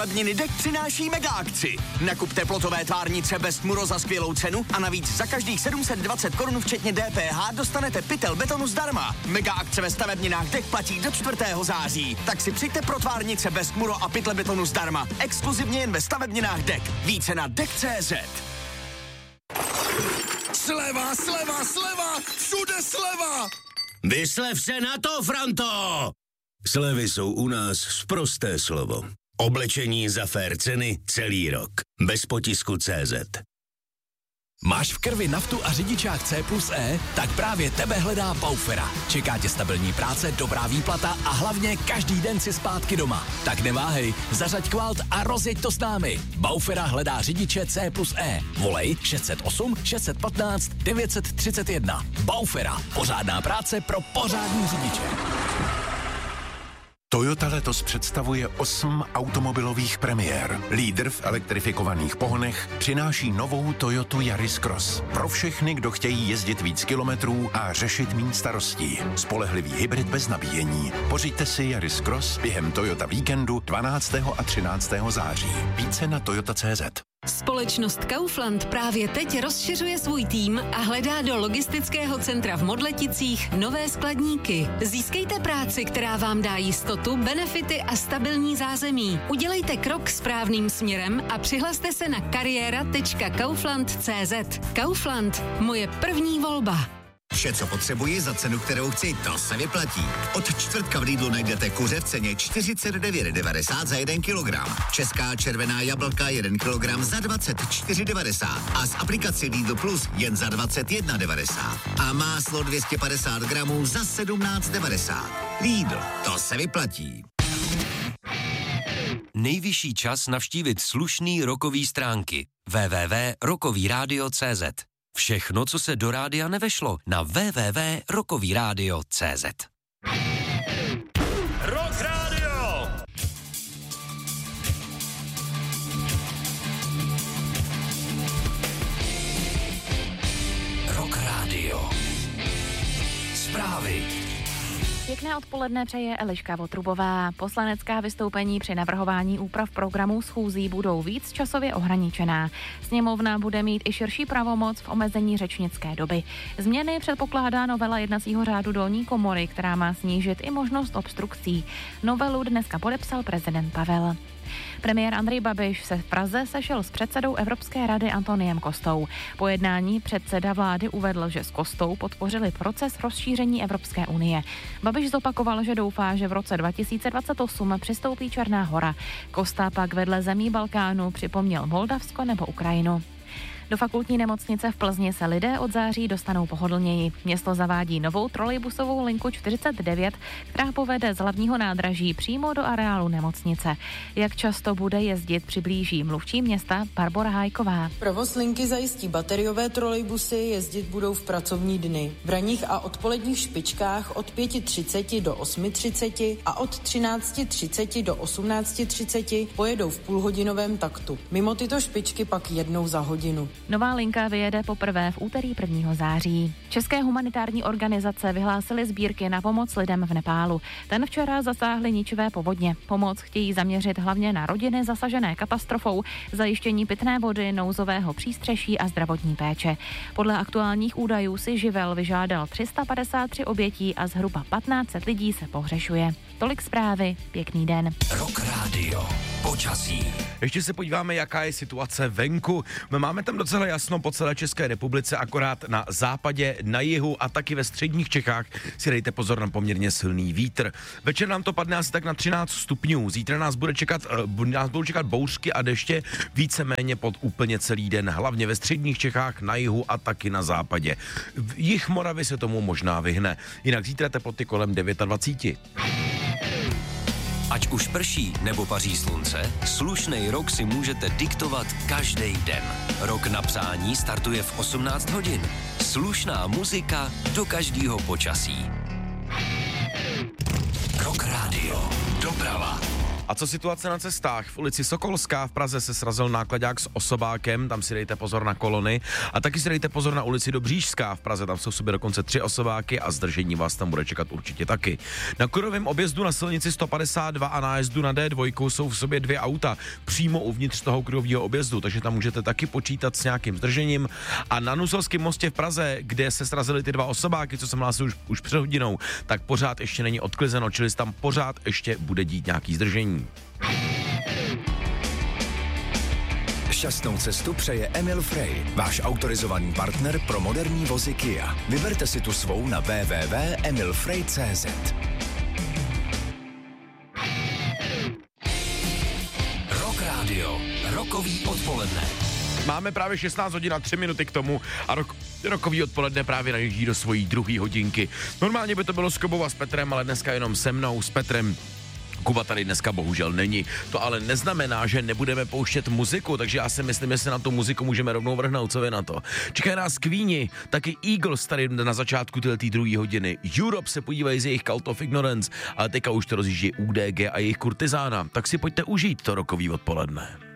Dniny DEC přináší mega akci. Nakup teplotové tvárnice Bestmuro za skvělou cenu a navíc za každých 720 korun včetně DPH dostanete pytel betonu zdarma. Mega akce ve stavebninách DEC platí do 4. září. Tak si přijďte pro tvárnice Bestmuro a pytle betonu zdarma. Exkluzivně jen ve stavebninách DEC. Více na DEC.cz. Sleva, sleva, sleva! Všude sleva! Vyslev se na to, Franto! Slevy jsou u nás sprosté slovo. Oblečení za fér ceny celý rok. Bez potisku CZ. Máš v krvi naftu a řidičák C+E? Tak právě tebe hledá Baufera. Čeká tě stabilní práce, dobrá výplata a hlavně každý den si zpátky doma. Tak neváhej, zařaď kvalt a rozjeď to s námi. Baufera hledá řidiče C+E. Volej 608 615 931. Baufera. Pořádná práce pro pořádný řidiče. Toyota letos představuje 8 automobilových premiér. Lídr v elektrifikovaných pohonech přináší novou Toyotu Yaris Cross. Pro všechny, kdo chtějí jezdit víc kilometrů a řešit méně starostí. Spolehlivý hybrid bez nabíjení. Pořiďte si Yaris Cross během Toyota víkendu 12. a 13. září. Více na Toyota.cz. Společnost Kaufland právě teď rozšiřuje svůj tým a hledá do logistického centra v Modleticích nové skladníky. Získejte práci, která vám dá jistotu, benefity a stabilní zázemí. Udělejte krok správným směrem a přihlaste se na kariéra.kaufland.cz. Kaufland, moje první volba. Vše, co potřebuji za cenu, kterou chci, to se vyplatí. Od čtvrtka v Lidlu najdete kuře v ceně 49,90 za 1 kilogram. Česká červená jablka 1 kilogram za 24,90 a z aplikace Lidl Plus jen za 21,90. A máslo 250 gramů za 17,90. Lidl, to se vyplatí. Nejvyšší čas navštívit slušný rockový stránky www.rockovyradio.cz. Všechno, co se do rádia nevešlo, na www.rockovyradio.cz. Rock Radio! Rock Radio. Zprávy. Pěkné odpoledne přeje Eliška Votrubová. Poslanecká vystoupení při navrhování úprav programů schůzí budou víc časově ohraničená. Sněmovna bude mít i širší pravomoc v omezení řečnické doby. Změny předpokládá novela jednacího řádu dolní komory, která má snížit i možnost obstrukcí. Novelu dneska podepsal prezident Pavel. Premiér Andrej Babiš se v Praze sešel s předsedou Evropské rady Antoniem Costou. Po jednání předseda vlády uvedl, že s Costou podpořili proces rozšíření Evropské unie. Babiš zopakoval, že doufá, že v roce 2028 přistoupí Černá Hora. Costa pak vedle zemí Balkánu připomněl Moldavsko nebo Ukrajinu. Do fakultní nemocnice v Plzni se lidé od září dostanou pohodlněji. Město zavádí novou trolejbusovou linku 49, která povede z hlavního nádraží přímo do areálu nemocnice. Jak často bude jezdit, přiblíží mluvčí města Barbora Hájková. Provoz linky zajistí bateriové trolejbusy, jezdit budou v pracovní dny. V ranních a odpoledních špičkách od 5:30 do 8:30 a od 13:30 do 18:30 pojedou v půlhodinovém taktu. Mimo tyto špičky pak jednou za hodinu. Nová linka vyjede poprvé v úterý 1. září. České humanitární organizace vyhlásily sbírky na pomoc lidem v Nepálu. Ten včera zasáhly ničivé povodně. Pomoc chtějí zaměřit hlavně na rodiny zasažené katastrofou, zajištění pitné vody, nouzového přístřeší a zdravotní péče. Podle aktuálních údajů si živel vyžádal 353 obětí a zhruba 1500 lidí se pohřešuje. Tolik zprávy, pěkný den. Rock Radio. Počasí. Ještě se podíváme, jaká je situace venku. My máme tam docela jasno po celé České republice, akorát na západě, na jihu a taky ve středních Čechách si dejte pozor na poměrně silný vítr. Večer nám to padne asi tak na 13 stupňů. Zítra nás budou čekat bouřky a deště víceméně pod úplně celý den, hlavně ve středních Čechách, na jihu a taky na západě. Jih Moravy se tomu možná vyhne. Jinak zítra teploty kolem 29. Ať už prší nebo paří slunce, slušnej rok si můžete diktovat každý den. Rok na přání startuje v 18 hodin. Slušná muzika do každého počasí. Rock Radio. Doprava. A co situace na cestách? V ulici Sokolská v Praze se srazil nákladák s osobákem, tam si dejte pozor na kolony. A taky si dejte pozor na ulici Dobřížská v Praze, tam jsou v sobě dokonce 3 osobáky a zdržení vás tam bude čekat určitě taky. Na Kurovém objezdu na silnici 152 a nájezdu na D2 jsou v sobě 2 auta přímo uvnitř toho Kurového objezdu, takže tam můžete taky počítat s nějakým zdržením. A na Nuselském mostě v Praze, kde se srazily ty 2 osobáky, co jsem hlásil už před hodinou, tak pořád ještě není odklizeno, čili tam pořád ještě bude dít nějaký zdržení. Šťastnou cestu přeje Emil Frey, váš autorizovaný partner pro moderní vozy Kia. Vyberte si tu svou na www.emilfrey.cz. Rock Radio, rokový odpoledne. Máme právě 16 hodin a 3 minuty k tomu a rokový odpoledne právě najíždí do svojí 2. hodinky. Normálně by to bylo s Kubou a s Petrem, ale dneska jenom se mnou, s Petrem. Kuba tady dneska bohužel není. To ale neznamená, že nebudeme pouštět muziku, takže já si myslím, že se na tu muziku můžeme rovnou vrhnout. Co je na to? Čekají nás Queeni, taky Eagles tady na začátku této 2. hodiny. Europe se podívají z jejich Cult of Ignorance, ale teďka už to rozjíždí UDG a jejich Kurtizána. Tak si pojďte užít to rokový odpoledne.